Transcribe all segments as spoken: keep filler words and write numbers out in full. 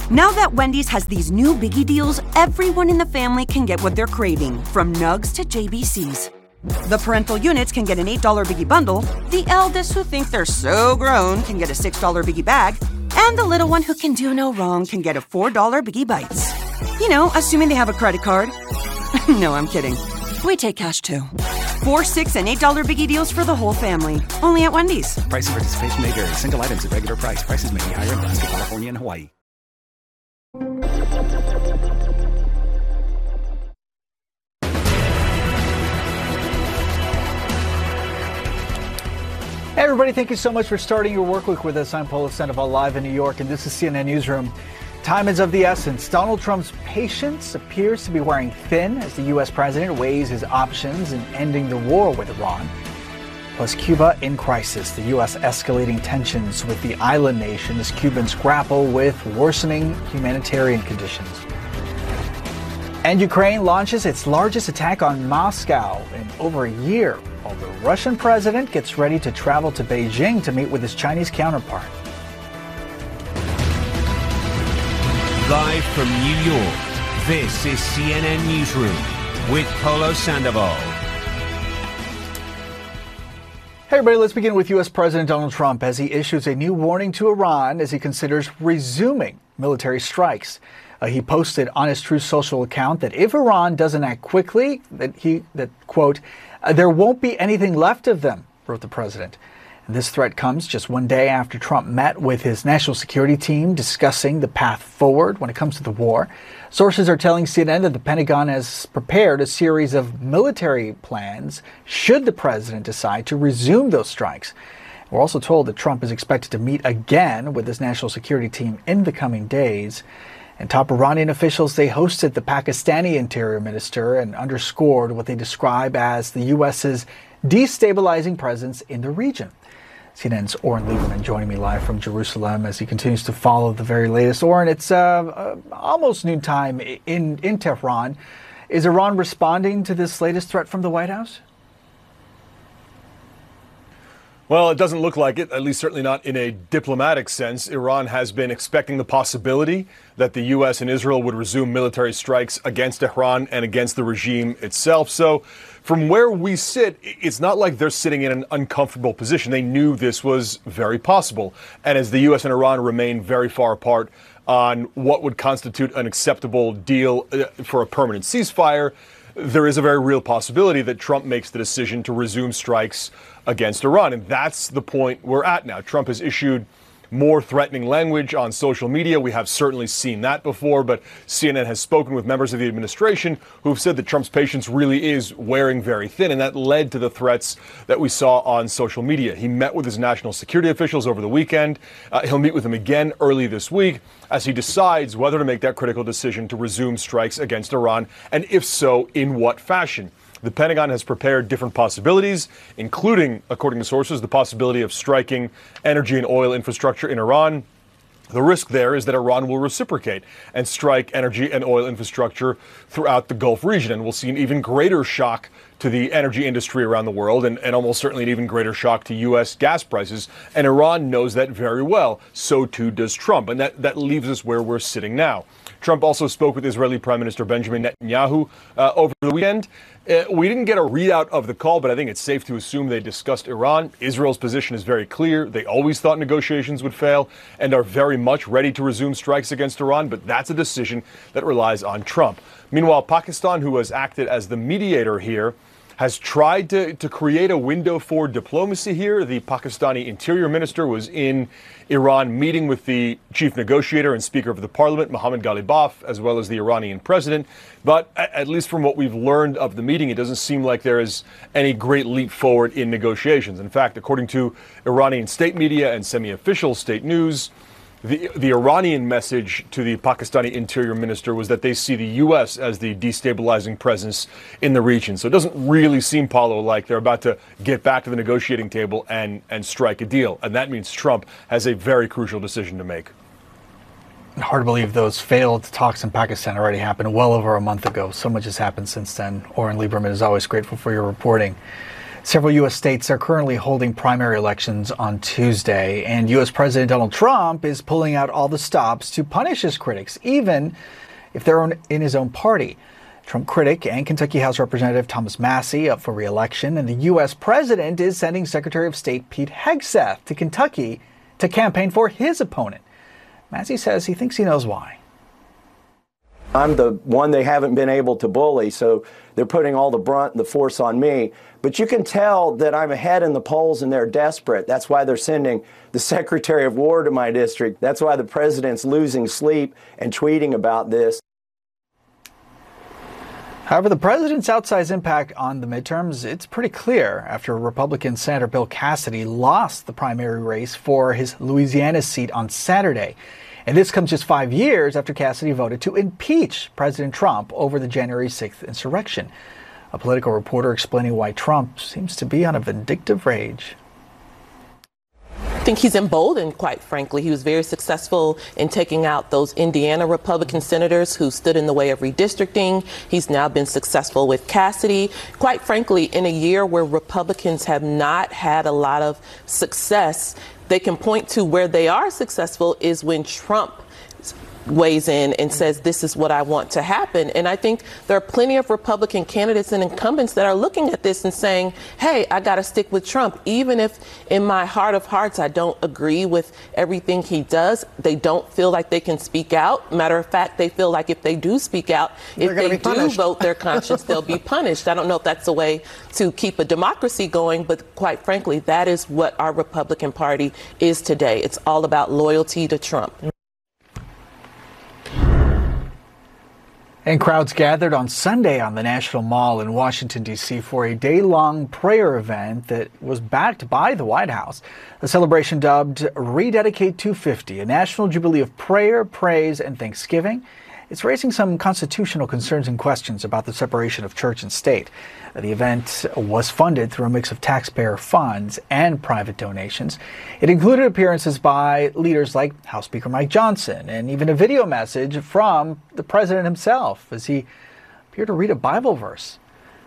Now that Wendy's has these new biggie deals, everyone in the family can get what they're craving, from nugs to J B Cs. The parental units can get an eight dollar biggie bundle, the eldest who think they're so grown can get a six dollar biggie bag, and the little one who can do no wrong can get a four dollar biggie bites. You know, assuming they have a credit card. No, I'm kidding. We take cash too. Four, six, and eight dollar biggie deals for the whole family. Only at Wendy's. Price and participation may vary. Single items at regular price. Prices may be higher in Alaska, California, and Hawaii. Hey everybody, thank you so much for starting your work week with us. I'm Paulo Sandoval live in New York, and this is C N N Newsroom. Time is of the essence. Donald Trump's patience appears to be wearing thin as the U S president weighs his options in ending the war with Iran. Plus, Cuba in crisis. The U S escalating tensions with the island nation as Cubans grapple with worsening humanitarian conditions. And Ukraine launches its largest attack on Moscow in over a year, while the Russian president gets ready to travel to Beijing to meet with his Chinese counterpart. Live from New York, this is C N N Newsroom with Paulo Sandoval. Hey everybody, let's begin with U S President Donald Trump as he issues a new warning to Iran as he considers resuming military strikes. Uh, he posted on his Truth Social account that if Iran doesn't act quickly, that he, that quote, uh, there won't be anything left of them, wrote the president. And this threat comes just one day after Trump met with his national security team discussing the path forward when it comes to the war. Sources are telling C N N that the Pentagon has prepared a series of military plans should the president decide to resume those strikes. We're also told that Trump is expected to meet again with his national security team in the coming days. And top Iranian officials, they hosted the Pakistani interior minister and underscored what they describe as the U S's destabilizing presence in the region. C N N's Oren Lieberman joining me live from Jerusalem as he continues to follow the very latest. Oren, it's uh, uh, almost noontime in, in Tehran. Is Iran responding to this latest threat from the White House? Well, it doesn't look like it, at least certainly not in a diplomatic sense. Iran has been expecting the possibility that the U S and Israel would resume military strikes against Tehran and against the regime itself. So from where we sit, it's not like they're sitting in an uncomfortable position. They knew this was very possible. And as the U S and Iran remain very far apart on what would constitute an acceptable deal for a permanent ceasefire, there is a very real possibility that Trump makes the decision to resume strikes against Iran. And that's the point we're at now. Trump has issued more threatening language on social media. We have certainly seen that before, but C N N has spoken with members of the administration who've said that Trump's patience really is wearing very thin, and that led to the threats that we saw on social media. He met with his national security officials over the weekend. Uh, he'll meet with them again early this week as he decides whether to make that critical decision to resume strikes against Iran, and if so, in what fashion. The Pentagon has prepared different possibilities, including, according to sources, the possibility of striking energy and oil infrastructure in Iran. The risk there is that Iran will reciprocate and strike energy and oil infrastructure throughout the Gulf region, and we'll see an even greater shock to the energy industry around the world, and, and almost certainly an even greater shock to U S gas prices. And Iran knows that very well. So too does Trump. And that, that leaves us where we're sitting now. Trump also spoke with Israeli Prime Minister Benjamin Netanyahu uh, over the weekend. Uh, we didn't get a readout of the call, but I think it's safe to assume they discussed Iran. Israel's position is very clear. They always thought negotiations would fail and are very much ready to resume strikes against Iran, but that's a decision that relies on Trump. Meanwhile, Pakistan, who has acted as the mediator here, has tried to, to create a window for diplomacy here. The Pakistani interior minister was in Iran meeting with the chief negotiator and speaker of the parliament, Mohammad Ghalibaf, as well as the Iranian president. But at least from what we've learned of the meeting, it doesn't seem like there is any great leap forward in negotiations. In fact, according to Iranian state media and semi-official state news, The, the Iranian message to the Pakistani interior minister was that they see the U S as the destabilizing presence in the region. So it doesn't really seem, Paulo, like they're about to get back to the negotiating table and, and strike a deal. And that means Trump has a very crucial decision to make. Hard to believe those failed talks in Pakistan already happened well over a month ago. So much has happened since then. Oren Lieberman is always grateful for your reporting. Several U S states are currently holding primary elections on Tuesday, and U S President Donald Trump is pulling out all the stops to punish his critics, even if they're in his own party. Trump critic and Kentucky House Representative Thomas Massie up for re-election, and the U S president is sending Secretary of State Pete Hegseth to Kentucky to campaign for his opponent. Massie says he thinks he knows why. I'm the one they haven't been able to bully, so they're putting all the brunt and the force on me. But you can tell that I'm ahead in the polls and they're desperate. That's why they're sending the Secretary of War to my district. That's why the president's losing sleep and tweeting about this. However, the president's outsized impact on the midterms, it's pretty clear after Republican Senator Bill Cassidy lost the primary race for his Louisiana seat on Saturday. And this comes just five years after Cassidy voted to impeach President Trump over the January sixth insurrection. A Politico reporter explaining why Trump seems to be on a vindictive rage. I think he's emboldened, quite frankly. He was very successful in taking out those Indiana Republican senators who stood in the way of redistricting. He's now been successful with Cassidy. Quite frankly, in a year where Republicans have not had a lot of success, they can point to where they are successful is when Trump weighs in and says, this is what I want to happen. And I think there are plenty of Republican candidates and incumbents that are looking at this and saying, hey, I got to stick with Trump. Even if in my heart of hearts, I don't agree with everything he does, they don't feel like they can speak out. Matter of fact, they feel like if they do speak out, if they do vote their conscience, they'll be punished. I don't know if that's a way to keep a democracy going, but quite frankly, that is what our Republican Party is today. It's all about loyalty to Trump. And crowds gathered on Sunday on the National Mall in Washington, D C for a day-long prayer event that was backed by the White House. The celebration dubbed Rededicate two fifty, a national jubilee of prayer, praise, and thanksgiving. It's raising some constitutional concerns and questions about the separation of church and state. The event was funded through a mix of taxpayer funds and private donations. It included appearances by leaders like House Speaker Mike Johnson and even a video message from the president himself as he appeared to read a Bible verse.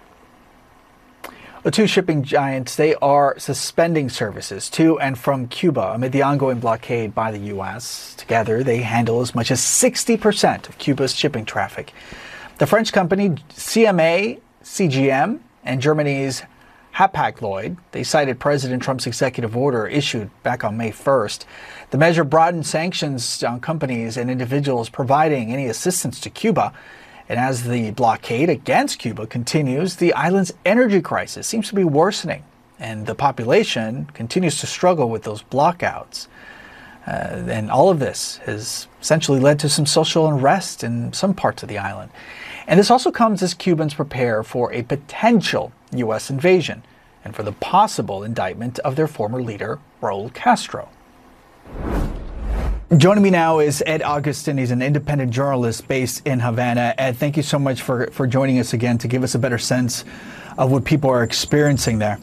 The two shipping giants, they are suspending services to and from Cuba amid the ongoing blockade by the U S. Together, they handle as much as sixty percent of Cuba's shipping traffic. The French company C M A C G M and Germany's Hapag-Lloyd, they cited President Trump's executive order issued back on May first. The measure broadened sanctions on companies and individuals providing any assistance to Cuba. And as the blockade against Cuba continues, the island's energy crisis seems to be worsening, and the population continues to struggle with those blockouts. Uh, and all of this has essentially led to some social unrest in some parts of the island. And this also comes as Cubans prepare for a potential U S invasion and for the possible indictment of their former leader, Raul Castro. Joining me now is Ed Augustin. He's an independent journalist based in Havana. Ed, thank you so much for, for joining us again to give us a better sense of what people are experiencing there.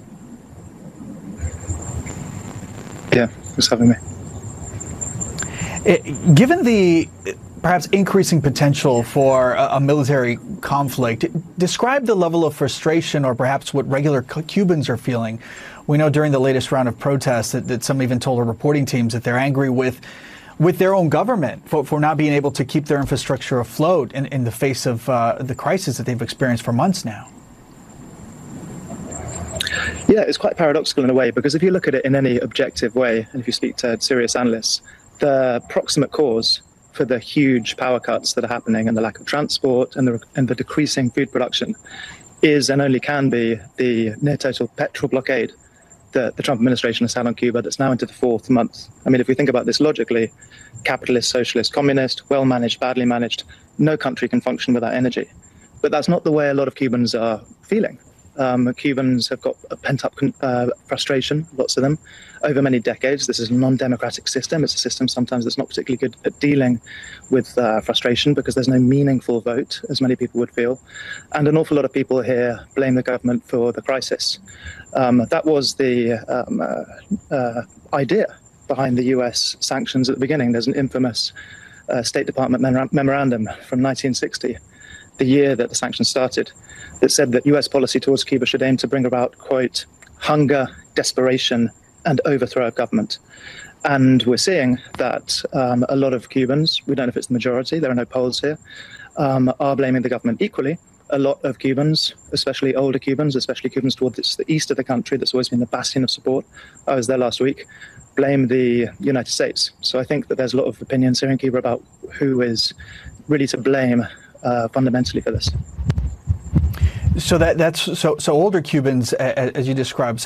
Yeah, thanks for having me. It, given the perhaps increasing potential for a, a military conflict, describe the level of frustration or perhaps what regular Cubans are feeling. We know during the latest round of protests that, that some even told our reporting teams that they're angry with with their own government for, for not being able to keep their infrastructure afloat in, in the face of uh, the crisis that they've experienced for months now. Yeah, it's quite paradoxical in a way, because if you look at it in any objective way, and if you speak to serious analysts, the proximate cause for the huge power cuts that are happening and the lack of transport and the, and the decreasing food production is and only can be the near total petrol blockade that the Trump administration has had on Cuba that's now into the fourth month. I mean, if we think about this logically, capitalist, socialist, communist, well-managed, badly managed, no country can function without energy. But that's not the way a lot of Cubans are feeling. Um, Cubans have got a pent-up uh, frustration, lots of them, over many decades. This is a non-democratic system. It's a system sometimes that's not particularly good at dealing with uh, frustration because there's no meaningful vote, as many people would feel. And an awful lot of people here blame the government for the crisis. Um, that was the um, uh, uh, idea behind the U S sanctions at the beginning. There's an infamous uh, State Department memor- memorandum from nineteen sixty, the year that the sanctions started, that said that U S policy towards Cuba should aim to bring about, quote, hunger, desperation, and overthrow of government. And we're seeing that um, a lot of Cubans, we don't know if it's the majority, there are no polls here, um, are blaming the government equally. A lot of Cubans, especially older Cubans, especially Cubans towards the east of the country, that's always been the bastion of support, I was there last week, blame the United States. So I think that there's a lot of opinions here in Cuba about who is really to blame uh, fundamentally for this. So that that's so so older Cubans, as you described,